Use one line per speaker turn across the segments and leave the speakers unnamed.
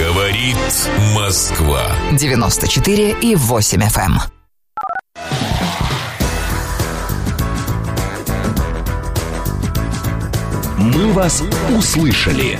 Говорит Москва.
94,8 FM.
Мы вас услышали.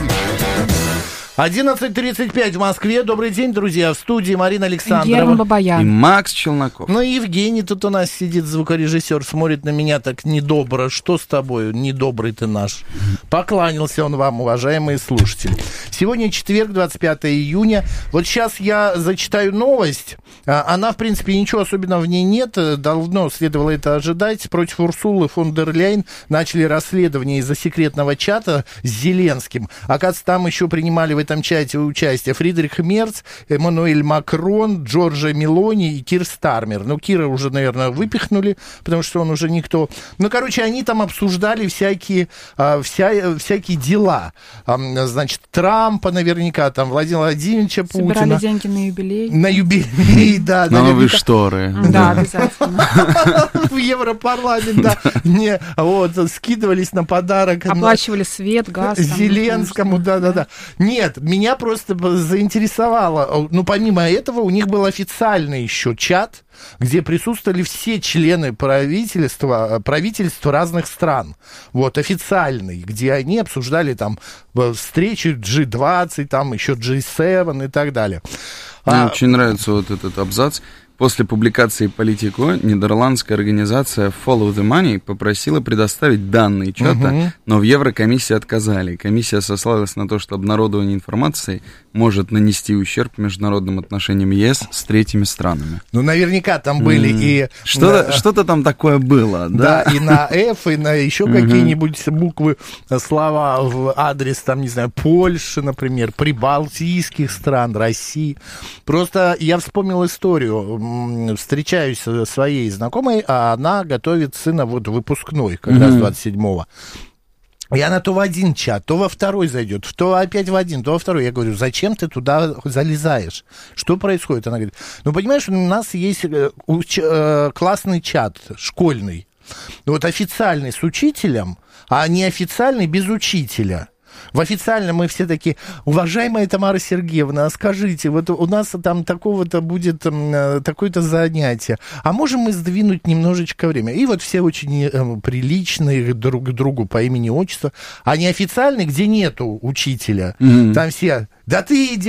11:35 в Москве. Добрый день, друзья. В студии Марина Александрова.
Герман Бабаян.
И Макс Челноков.
Ну, Евгений тут у нас сидит, звукорежиссер, смотрит на меня так недобро. Что с тобой, недобрый ты наш? Покланялся он вам, уважаемые слушатели. Сегодня четверг, 25 июня. Вот сейчас я зачитаю новость. Она, в принципе, ничего особенного в ней нет. Давно следовало это ожидать. Против Урсулы фон дер Ляйен начали расследование из-за секретного чата с Зеленским. Оказывается, там еще принимали в этом чате участие Фридрих Мерц, Эммануэль Макрон, Джорджа Мелони и Кир Стармер. Ну, Кира уже, наверное, выпихнули, потому что он уже никто. Ну, короче, они там обсуждали всякие дела. Значит, Трампа наверняка, там, Владимира Владимировича Путина.
Собирали деньги на юбилей.
На юбилей, да.
На новые шторы.
Да, обязательно.
В Европарламент, да. Вот, скидывались на подарок.
Оплачивали свет, газ.
Зеленскому, да. Нет, меня просто заинтересовало. Ну, помимо этого, у них был официальный еще чат, где присутствовали все члены правительств разных стран. Вот, официальный, где они обсуждали там встречи G20, там еще G7 и так далее.
Мне очень нравится вот этот абзац. После публикации Политико нидерландская организация Follow the Money попросила предоставить данные чата, но в Еврокомиссии отказали. Комиссия сослалась на то, что обнародование информации может нанести ущерб международным отношениям ЕС с третьими странами.
Ну, наверняка там были и...
Что-то там такое было, да?
Да, и на F, и на еще какие-нибудь буквы, слова в адрес, там, не знаю, Польши, например, прибалтийских стран, России. Просто я вспомнил историю. Встречаюсь со своей знакомой, а она готовит сына вот выпускной, как раз 27-го. И она то в один чат, то во второй зайдет, то опять в один, то во второй. Я говорю, зачем ты туда залезаешь? Что происходит? Она говорит, ну, понимаешь, у нас есть классный чат школьный, вот официальный с учителем, а неофициальный без учителя. В официальном мы все такие, уважаемая Тамара Сергеевна, скажите, вот у нас там такого-то будет такое-то занятие, а можем мы сдвинуть немножечко время? И вот все очень приличные друг к другу по имени, отчеству, а неофициальный, где нету учителя, там все, да ты иди